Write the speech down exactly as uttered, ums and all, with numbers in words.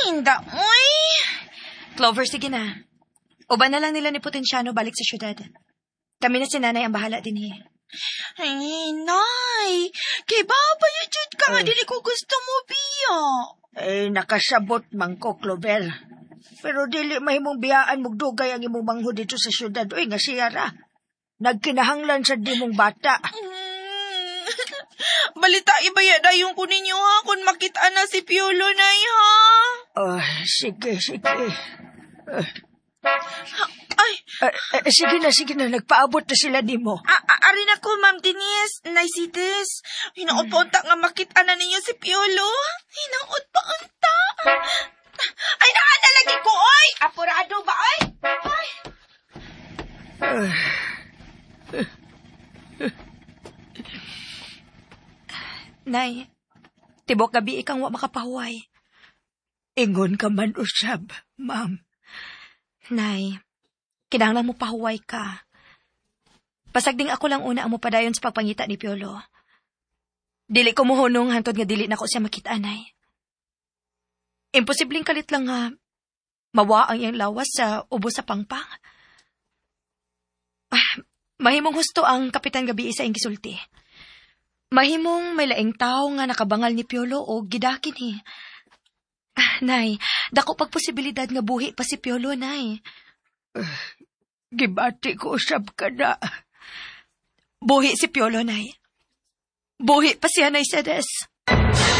Hinda, uy. Clover, sige na. Uban na lang nila ni Potenciano balik sa syudad. Kami na si nanay ang bahala din eh. Ay, nay. Kay baba yung jud ka nga, dili ko gusto mo, Pia. Eh, nakasabot man ko, Clover. Pero dili mahimong biyaan mugdugay ang imong manghod dito sa syudad. Uy, nga siya ra. Nagkinahanglan sa di mong bata. Mm. Balita ibaya dayon ko ninyo ha, kung makita na si Piolo, nay ha. Oh, sige, sige. Uh, Ay, uh, uh, sige na, sige na. Nagpaabot na sila ni mo. a- a- arin ako, Ma'am Denise, nay Sides. Hinaot pa unta nga makita na ninyo si Piolo. Hinaot pa unta. Ay, naana lagi ko, oy! Apurado ba, oy? Ay. Uh, Nay, tibok gabi ikang wa makapahuway. ingon ka man usab, ma'am. Nay, kinahanglan mo pahuway ka. Pasagding ako lang una ang mupadayon sa pagpangita ni Piolo. Dili ko muhunong hantod nga dili na ko siya makita, nay. Imposibleng kalit lang nga mawa ang iyang lawas sa ubos sa pangpang. Ah, mahimong husto ang kapitan gabi sa iyang gisulti. Mahimong may laing tao nga nakabangal ni Piolo o gidakin eh. Ah, nay, dako pagposibilidad nga buhi pa si Piolo, nay. Uh, gibati ko usab ka na. Buhi si Piolo, nay. Buhi pa siya, nay Sedes.